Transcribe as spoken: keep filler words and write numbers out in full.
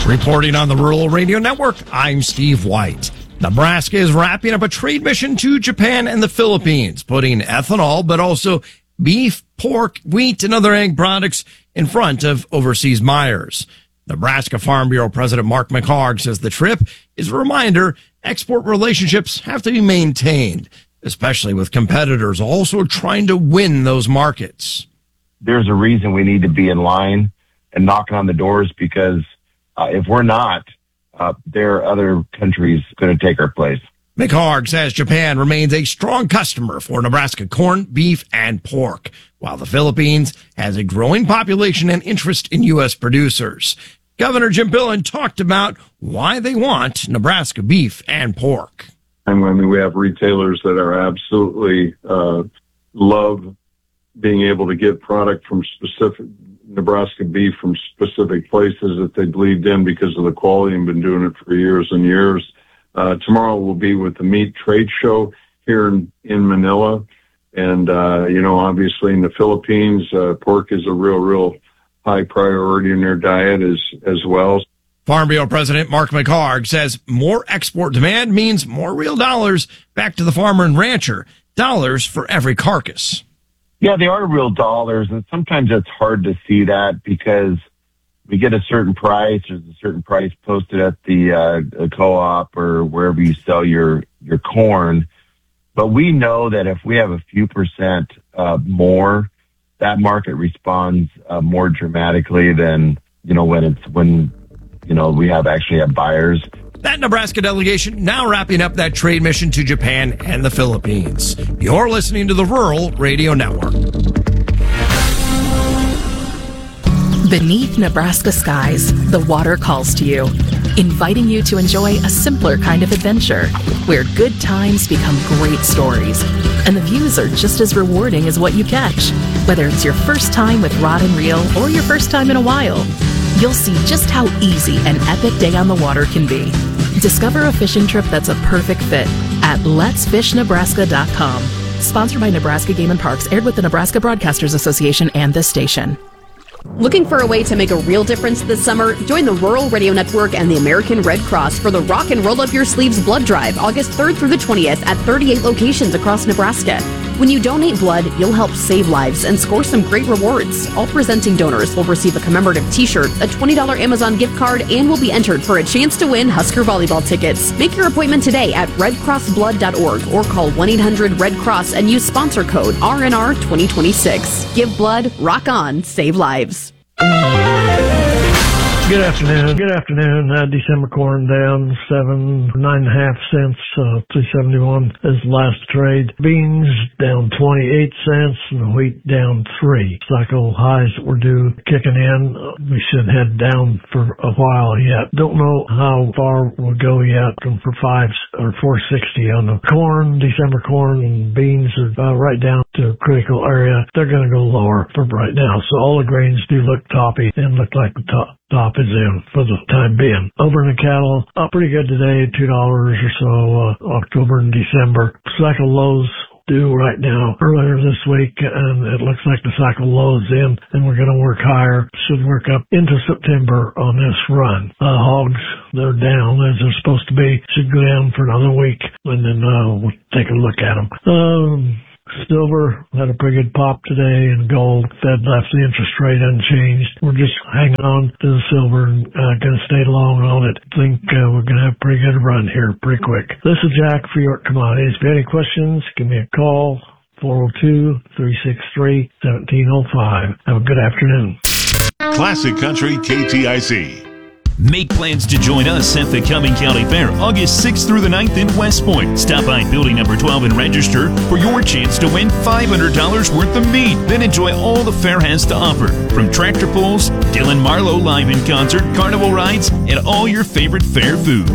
Reporting on the Rural Radio Network, I'm Steve White. Nebraska is wrapping up a trade mission to Japan and the Philippines, putting ethanol, but also beef, pork, wheat, and other egg products in front of overseas buyers. Nebraska Farm Bureau President Mark McHargue says the trip is a reminder export relationships have to be maintained, especially with competitors also trying to win those markets. There's a reason we need to be in line and knocking on the doors, because uh, if we're not, uh, there are other countries going to take our place. McHargue says Japan remains a strong customer for Nebraska corn, beef, and pork, while the Philippines has a growing population and interest in U S producers. Governor Jim Pillen talked about why they want Nebraska beef and pork. I mean, we have retailers that are absolutely uh, love being able to get product from specific Nebraska beef from specific places that they believed in because of the quality and been doing it for years and years. Uh, tomorrow we'll be with the meat trade show here in, in Manila. And, uh, you know, obviously in the Philippines, uh, pork is a real, real high priority in their diet as, as well. Farm Bureau President Mark McHargue says more export demand means more real dollars back to the farmer and rancher, dollars for every carcass. Yeah, they are real dollars, and sometimes it's hard to see that because we get a certain price. There's a certain price posted at the uh, co-op or wherever you sell your, your corn. But we know that if we have a few percent uh, more, that market responds uh, more dramatically than, you know, when it's when, you know, we have actually have buyers. That Nebraska delegation now wrapping up that trade mission to Japan and the Philippines. You're listening to the Rural Radio Network. Beneath Nebraska skies, the water calls to you, inviting you to enjoy a simpler kind of adventure where good times become great stories, and the views are just as rewarding as what you catch. Whether it's your first time with rod and reel or your first time in a while, you'll see just how easy an epic day on the water can be. Discover a fishing trip that's a perfect fit at lets fish nebraska dot com. Sponsored by Nebraska Game and Parks, aired with the Nebraska Broadcasters Association and this station. Looking for a way to make a real difference this summer? Join the Rural Radio Network and the American Red Cross for the Rock and Roll Up Your Sleeves Blood Drive, August third through the twentieth at thirty-eight locations across Nebraska. When you donate blood, you'll help save lives and score some great rewards. All presenting donors will receive a commemorative t-shirt, a twenty dollars Amazon gift card, and will be entered for a chance to win Husker volleyball tickets. Make your appointment today at red cross blood dot org or call one eight hundred red cross and use sponsor code R N R twenty twenty-six. Give blood, rock on, save lives. Good afternoon. Good afternoon. Uh, December corn down seven, nine and a half cents, uh, three seventy-one is the last trade. Beans down twenty-eight cents and wheat down three. Cycle highs that were due kicking in. Uh, we should head down for a while yet. Don't know how far we'll go yet. Looking for five or four sixty on the corn. December corn and beans are uh, right down to a critical area. They're going to go lower for right now. So all the grains do look toppy and look like the top. Top is in for the time being. Over in the cattle, up pretty good today, two dollars or so, uh, October and December. Cycle lows due right now, earlier this week, and it looks like the cycle low is in, and we're going to work higher. Should work up into September on this run. Uh, hogs, they're down as they're supposed to be. Should go down for another week, and then uh, we'll take a look at them. Um, Silver had a pretty good pop today, and gold. Fed left the interest rate unchanged. We're just hanging on to the silver and uh, going to stay long on it. I think uh, we're going to have a pretty good run here pretty quick. This is Jack for York Commodities. If you have any questions, give me a call, four oh two, three six three, one seven oh five. Have a good afternoon. Classic Country K T I C. Make plans to join us at the Cumming County Fair, August sixth through the ninth in West Point. Stop by building number twelve and register for your chance to win five hundred dollars worth of meat. Then enjoy all the fair has to offer, from tractor pulls, Dylan Marlowe live in concert, carnival rides, and all your favorite fair food.